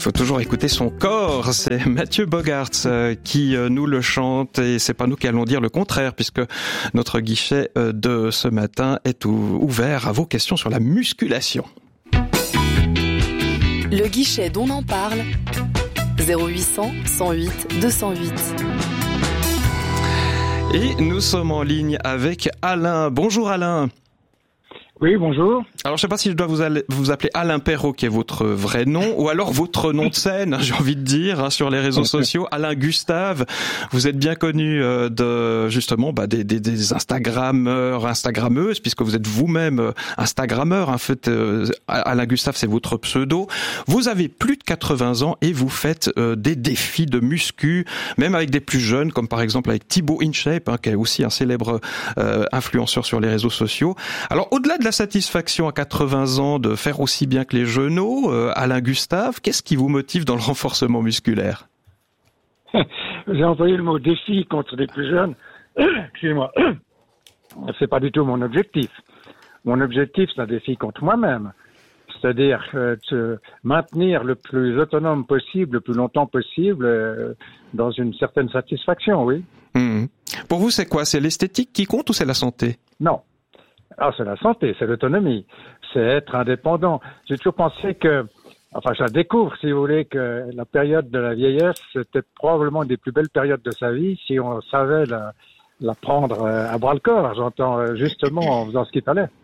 faut toujours écouter son corps. C'est Mathieu Bogaerts qui nous le chante et c'est pas nous qui allons dire le contraire puisque notre guichet de ce matin est ouvert à vos questions sur la musculation. Le guichet d'On en parle, 0800 108 208. Et nous sommes en ligne avec Alain. Bonjour Alain. Oui, bonjour. Alors, je sais pas si je dois vous appeler Alain Perrault, qui est votre vrai nom, ou alors votre nom de scène, j'ai envie de dire, sur les réseaux sociaux. Alain Gustave, vous êtes bien connu justement des Instagrammeurs, Instagrammeuses, puisque vous êtes vous-même Instagrammeur. En fait, Alain Gustave, c'est votre pseudo. Vous avez plus de 80 ans et vous faites des défis de muscu, même avec des plus jeunes, comme par exemple avec Thibaut InShape, qui est aussi un célèbre influenceur sur les réseaux sociaux. Alors, au-delà de la satisfaction à 80 ans de faire aussi bien que les genoux, Alain Gustave, qu'est-ce qui vous motive dans le renforcement musculaire? J'ai employé le mot défi contre les plus jeunes. Excusez-moi. C'est pas du tout mon objectif. Mon objectif, c'est un défi contre moi-même. C'est-à-dire de maintenir le plus autonome possible, le plus longtemps possible, dans une certaine satisfaction, oui. Mmh. Pour vous, c'est quoi? C'est l'esthétique qui compte ou c'est la santé? Non. Ah, c'est la santé, c'est l'autonomie, c'est être indépendant. J'ai toujours pensé je la découvre, si vous voulez, que la période de la vieillesse, c'était probablement une des plus belles périodes de sa vie si on savait la prendre à bras-le-corps, j'entends, justement en faisant ce qu'il fallait.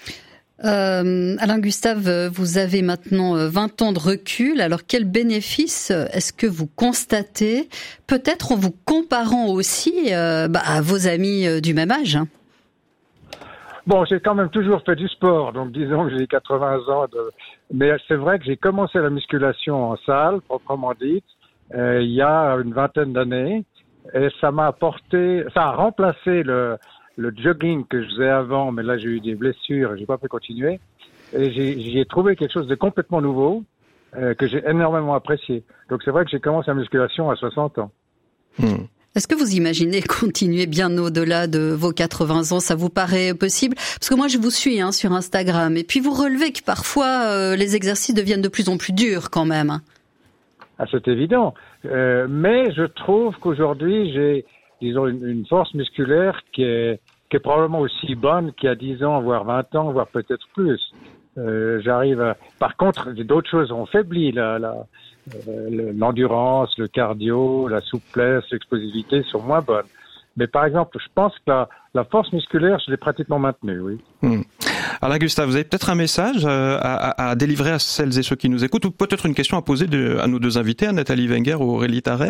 Alain Gustave, vous avez maintenant 20 ans de recul. Alors, quel bénéfice est-ce que vous constatez, peut-être en vous comparant aussi à vos amis du même âge, hein? Bon, j'ai quand même toujours fait du sport, donc disons que j'ai 80 ans. Mais c'est vrai que j'ai commencé la musculation en salle, proprement dite, il y a une vingtaine d'années, et ça a remplacé le jogging que je faisais avant, mais là j'ai eu des blessures et j'ai pas pu continuer. Et j'y ai trouvé quelque chose de complètement nouveau, que j'ai énormément apprécié. Donc c'est vrai que j'ai commencé la musculation à 60 ans. Est-ce que vous imaginez continuer bien au-delà de vos 80 ans? Ça vous paraît possible? Parce que moi, je vous suis sur Instagram. Et puis, vous relevez que parfois, les exercices deviennent de plus en plus durs quand même. Ah, c'est évident. Mais je trouve qu'aujourd'hui, j'ai, disons, une force musculaire qui est probablement aussi bonne qu'il y a 10 ans, voire 20 ans, voire peut-être plus. Par contre, d'autres choses ont faibli, l'endurance, le cardio, la souplesse, l'explosivité sont moins bonnes. Mais par exemple, je pense que la force musculaire, je l'ai pratiquement maintenue, oui. Alain Gustave, vous avez peut-être un message à délivrer à celles et ceux qui nous écoutent, ou peut-être une question à poser à nos deux invités, à Nathalie Wenger ou Aurélie Tarenne?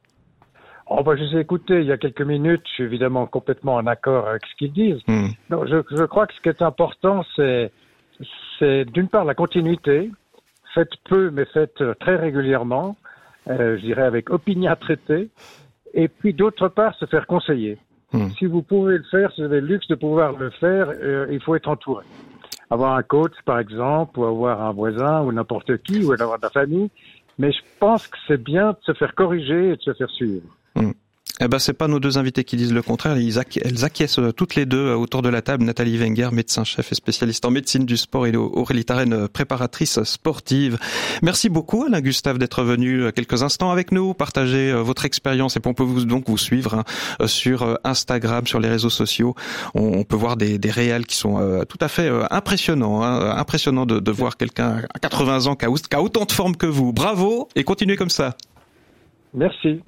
Je les ai écoutés il y a quelques minutes, je suis évidemment complètement en accord avec ce qu'ils disent. Donc, je crois que ce qui est important, c'est d'une part la continuité, faites peu mais faites très régulièrement, je dirais avec opiniâtreté, et puis d'autre part se faire conseiller. Si vous pouvez le faire, si vous avez le luxe de pouvoir le faire, il faut être entouré. Avoir un coach par exemple, ou avoir un voisin ou n'importe qui, ou avoir de la famille, mais je pense que c'est bien de se faire corriger et de se faire suivre. C'est pas nos deux invités qui disent le contraire. Elles acquiescent toutes les deux autour de la table. Nathalie Wenger, médecin-chef et spécialiste en médecine du sport, et Aurélie Tarenne, préparatrice sportive. Merci beaucoup, Alain Gustave, d'être venu quelques instants avec nous, partager votre expérience. Et puis on peut donc vous suivre sur Instagram, sur les réseaux sociaux. On peut voir des réels qui sont tout à fait impressionnants. Impressionnant de voir quelqu'un à 80 ans qui a autant de forme que vous. Bravo et continuez comme ça. Merci.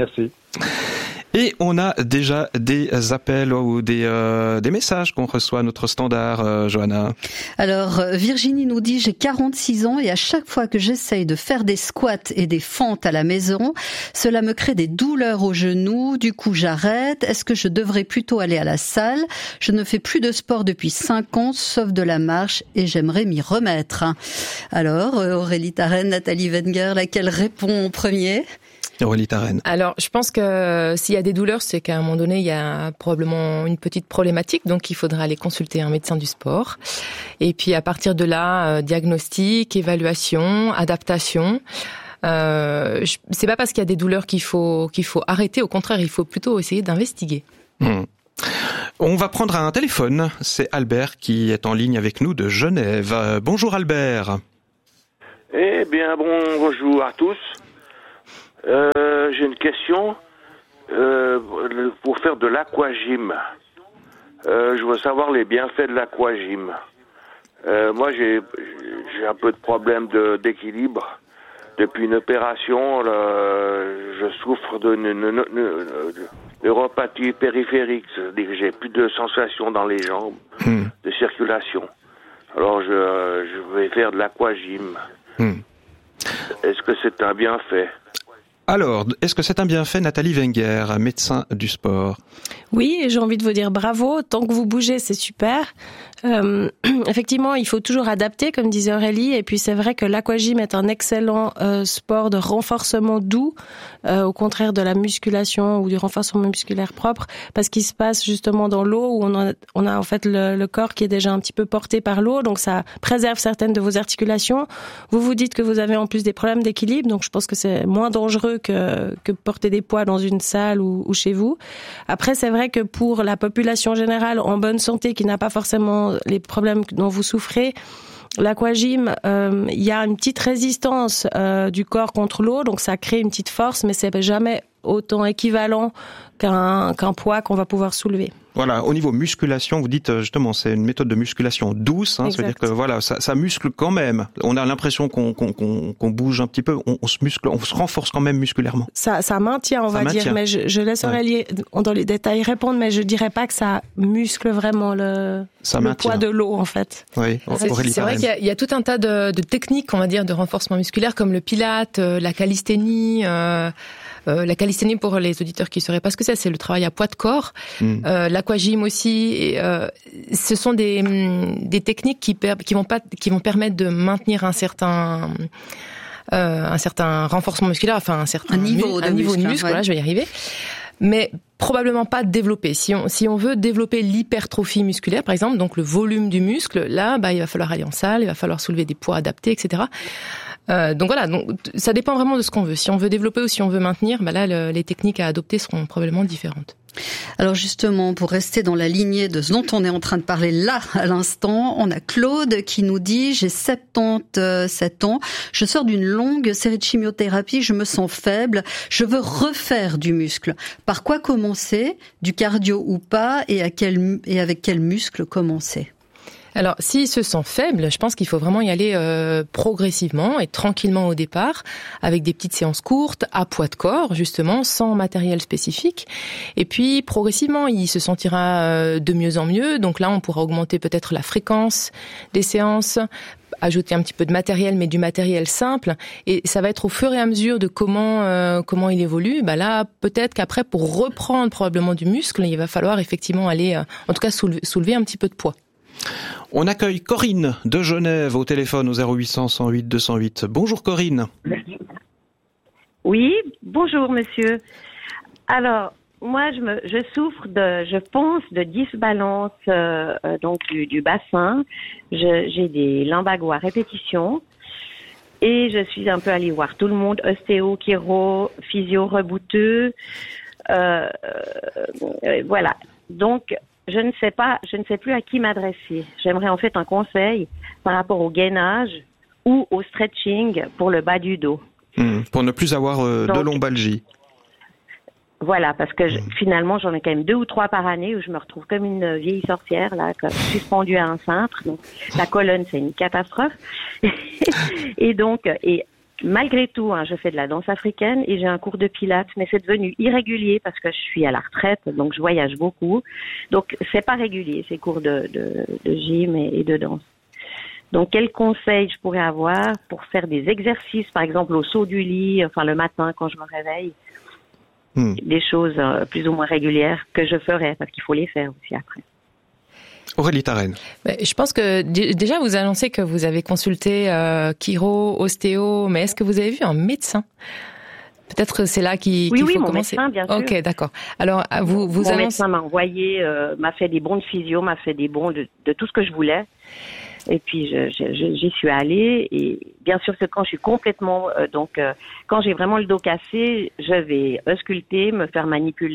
Et on a déjà des appels ou des messages qu'on reçoit à notre standard, Johanna. Alors, Virginie nous dit, j'ai 46 ans et à chaque fois que j'essaye de faire des squats et des fentes à la maison, cela me crée des douleurs aux genoux, du coup j'arrête. Est-ce que je devrais plutôt aller à la salle? Je ne fais plus de sport depuis 5 ans, sauf de la marche, et j'aimerais m'y remettre. Alors, Aurélie Tarenne, Nathalie Wenger, laquelle répond en premier? Aurélie Tarenne. Alors, je pense que s'il y a des douleurs, c'est qu'à un moment donné, il y a probablement une petite problématique, donc il faudra aller consulter un médecin du sport. Et puis à partir de là, diagnostic, évaluation, adaptation. C'est pas parce qu'il y a des douleurs qu'il faut arrêter. Au contraire, il faut plutôt essayer d'investiguer. On va prendre un téléphone. C'est Albert qui est en ligne avec nous de Genève. Bonjour Albert. Eh bien, bonjour à tous. J'ai une question pour faire de l'aquagym. Je veux savoir les bienfaits de l'aquagym. Moi, j'ai un peu de problème d'équilibre. Depuis une opération, je souffre de neuropathie périphérique. C'est-à-dire que j'ai plus de sensations dans les jambes, de circulation. Alors, je vais faire de l'aquagym. Est-ce que c'est un bienfait ? Alors, est-ce que c'est un bienfait, Nathalie Wenger, médecin du sport ? Oui, et j'ai envie de vous dire bravo. Tant que vous bougez, c'est super. Effectivement, il faut toujours adapter, comme disait Aurélie. Et puis, c'est vrai que l'aquagym est un excellent sport de renforcement doux, au contraire de la musculation ou du renforcement musculaire propre, parce qu'il se passe justement dans l'eau où on a en fait le corps qui est déjà un petit peu porté par l'eau. Donc, ça préserve certaines de vos articulations. Vous vous dites que vous avez en plus des problèmes d'équilibre. Donc, je pense que c'est moins dangereux que porter des poids dans une salle ou chez vous. Après, c'est vrai que pour la population générale en bonne santé qui n'a pas forcément les problèmes dont vous souffrez, l'aquagym, il y a une petite résistance du corps contre l'eau, donc ça crée une petite force, mais c'est jamais autant équivalent qu'un poids qu'on va pouvoir soulever. Voilà, au niveau musculation, vous dites justement, c'est une méthode de musculation douce, hein, c'est-à-dire que voilà, ça muscle quand même. On a l'impression qu'on bouge un petit peu, on se muscle, on se renforce quand même musculairement. Ça maintient, on va dire, mais je laisse Aurélie dans les détails répondre, mais je dirais pas que ça muscle vraiment le poids de l'eau en fait. Oui, c'est vrai qu'il y a tout un tas de techniques, on va dire, de renforcement musculaire, comme le pilate, la calisthénie. La calisthénie, pour les auditeurs qui ne sauraient pas ce que c'est le travail à poids de corps. L'aquagym aussi. Et, ce sont des techniques qui vont permettre de maintenir un certain renforcement musculaire, enfin un certain niveau de muscle. Voilà, je vais y arriver. Mais probablement pas développer. Si on veut développer l'hypertrophie musculaire, par exemple, donc le volume du muscle, là, il va falloir aller en salle, il va falloir soulever des poids adaptés, etc. Donc voilà, ça dépend vraiment de ce qu'on veut. Si on veut développer ou si on veut maintenir, là, les techniques à adopter seront probablement différentes. Alors justement, pour rester dans la lignée de ce dont on est en train de parler là, à l'instant, on a Claude qui nous dit « J'ai 77 ans, je sors d'une longue série de chimiothérapie, je me sens faible, je veux refaire du muscle. Par quoi commencer? Du cardio ou pas? Et avec quel muscle commencer ?» Alors, s'il se sent faible, je pense qu'il faut vraiment y aller progressivement et tranquillement au départ, avec des petites séances courtes, à poids de corps, justement, sans matériel spécifique. Et puis, progressivement, il se sentira de mieux en mieux. Donc là, on pourra augmenter peut-être la fréquence des séances, ajouter un petit peu de matériel, mais du matériel simple. Et ça va être au fur et à mesure de comment il évolue. Là, peut-être qu'après, pour reprendre probablement du muscle, il va falloir effectivement aller, en tout cas, soulever un petit peu de poids. On accueille Corinne de Genève au téléphone au 0800 108 208. Bonjour Corinne. Oui, bonjour monsieur. Alors, moi je souffre de dysbalance donc du bassin. J'ai des lumbago à répétition et je suis un peu allée voir tout le monde, ostéo, chiro, physio, rebouteux. Voilà. Donc je ne sais plus à qui m'adresser. J'aimerais en fait un conseil par rapport au gainage ou au stretching pour le bas du dos. Pour ne plus avoir de lombalgie. Voilà, parce que finalement, j'en ai quand même 2 ou 3 par année où je me retrouve comme une vieille sorcière, là, suspendue à un cintre. Donc, la colonne, c'est une catastrophe. Et donc, malgré tout, je fais de la danse africaine et j'ai un cours de pilates, mais c'est devenu irrégulier parce que je suis à la retraite, donc je voyage beaucoup. Donc, c'est pas régulier, ces cours de gym et de danse. Donc, quels conseils je pourrais avoir pour faire des exercices, par exemple au saut du lit, enfin le matin quand je me réveille, des choses plus ou moins régulières que je ferais, parce qu'il faut les faire aussi après. Aurélie Tarenne. Je pense que déjà vous annoncez que vous avez consulté chiro, ostéo, mais est-ce que vous avez vu un médecin? Peut-être c'est là qu'il faut commencer. Oui, mon médecin, bien sûr. Ok, d'accord. Alors vous mon médecin m'a envoyé, m'a fait des bons de physio, m'a fait des bons de tout ce que je voulais. Et puis j'y suis allée et bien sûr que quand je suis complètement quand j'ai vraiment le dos cassé, je vais ausculter, me faire manipuler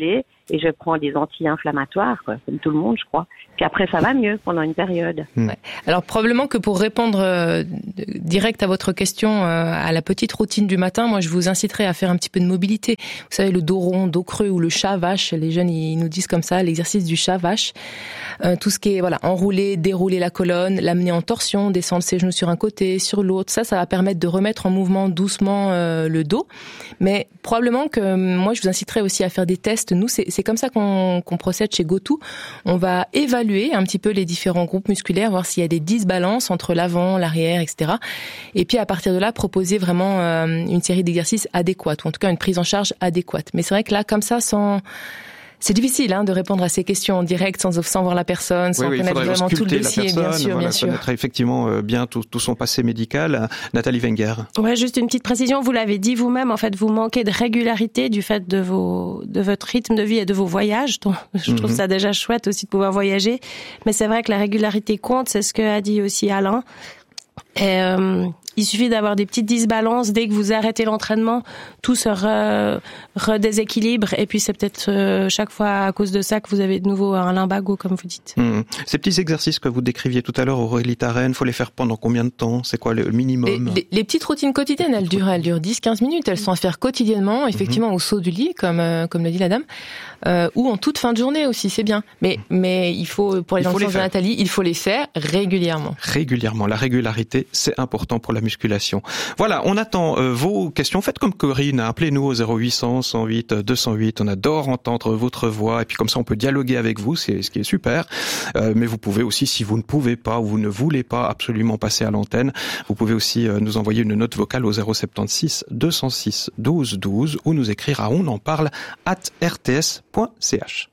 et je prends des anti-inflammatoires, quoi, comme tout le monde, je crois. Puis après, ça va mieux pendant une période. Ouais. Alors probablement que pour répondre direct à votre question, à la petite routine du matin, moi je vous inciterais à faire un petit peu de mobilité. Vous savez, le dos rond, dos creux ou le chat-vache, les jeunes ils nous disent comme ça, l'exercice du chat-vache. Tout ce qui est enrouler, dérouler la colonne, l'amener en torsion, descendre ses genoux sur un côté, sur l'autre, ça va permettre de remettre en mouvement doucement le dos. Mais probablement que moi je vous inciterais aussi à faire des tests. Nous c'est comme ça qu'on procède chez GoTo. On va évaluer un petit peu les différents groupes musculaires, voir s'il y a des disbalances entre l'avant, l'arrière, etc. Et puis à partir de là, proposer vraiment une série d'exercices adéquats, ou en tout cas une prise en charge adéquate. Mais c'est vrai que là, comme ça, c'est difficile de répondre à ces questions en direct sans voir la personne, sans connaître vraiment tout le dossier, bien sûr. Connaître effectivement bien tout son passé médical. Nathalie Wenger. Ouais, juste une petite précision. Vous l'avez dit vous-même, en fait, vous manquez de régularité du fait de votre rythme de vie et de vos voyages. Donc, je trouve ça déjà chouette aussi de pouvoir voyager. Mais c'est vrai que la régularité compte, c'est ce que a dit aussi Alain. Et il suffit d'avoir des petites disbalances. Dès que vous arrêtez l'entraînement, tout se redéséquilibre. Et puis c'est peut-être chaque fois à cause de ça que vous avez de nouveau un lumbago, comme vous dites. Ces petits exercices que vous décriviez tout à l'heure, Aurélie Tarenne, faut les faire pendant combien de temps? C'est quoi le minimum? Les petites routines quotidiennes, elles durent 10-15 minutes. Elles sont à faire quotidiennement, effectivement, au saut du lit, comme le dit la dame, ou en toute fin de journée aussi, c'est bien. Mais il faut, pour les enfants de Nathalie, il faut les faire régulièrement. Régulièrement. La régularité, c'est important pour la musculation. Voilà, on attend vos questions. Faites comme Corinne, appelez-nous au 0800 108 208. On adore entendre votre voix et puis comme ça on peut dialoguer avec vous, c'est ce qui est super. Mais vous pouvez aussi, si vous ne pouvez pas ou vous ne voulez pas absolument passer à l'antenne, vous pouvez aussi nous envoyer une note vocale au 076 206 12 12 ou nous écrire à onenparle@rts.ch.